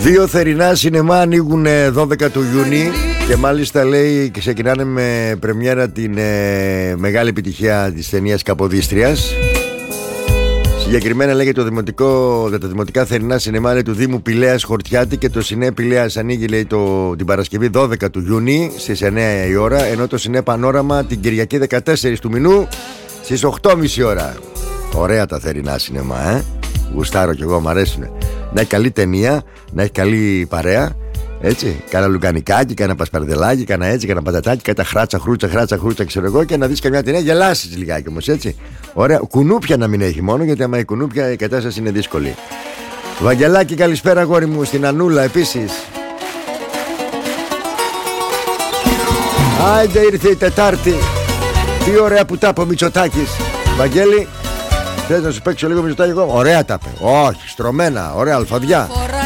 Δύο θερινά σινεμά ανοίγουν 12 του Ιούνιου και μάλιστα λέει και ξεκινάνε με πρεμιέρα την μεγάλη επιτυχία της ταινίας Καποδίστριας. Συγκεκριμένα λέγεται τα δημοτικά θερινά σινεμά του Δήμου Πηλαίας Χορτιάτη και το Σινέ Πηλαίας ανοίγει λέει την Παρασκευή 12 του Ιουνίου στις 9 η ώρα, ενώ το Σινέ Πανόραμα την Κυριακή 14 του μηνού στις 8.30 ώρα. Ωραία τα θερινά σινεμά, γουστάρω κι εγώ, μ' αρέσουν. Να έχει καλή ταινία, να έχει καλή παρέα. Έτσι, κάνα λουκανικάκι, κάνα πασπαρδελάκι, κάνα έτσι, κάνα πατατάκι, κάνα χράτσα, ξέρω εγώ, και να δεις καμιά ταινία, γελάσεις λιγάκι όμως, έτσι. Ωραία, κουνούπια να μην έχει μόνο, γιατί άμα έχει κουνούπια η κατάσταση είναι δύσκολη. Βαγγελάκι, καλησπέρα αγόρι μου, στην Ανούλα επίσης. Άιντε, ήρθε η Τετάρτη. Τι ωραία που τα είπε ο Μητσοτάκης. Βαγγέλη, θες να σου παίξω λίγο Μητσοτάκη εγώ? Ωραία τα είπε. Όχι, στρωμένα, ωραία αλφαδιά.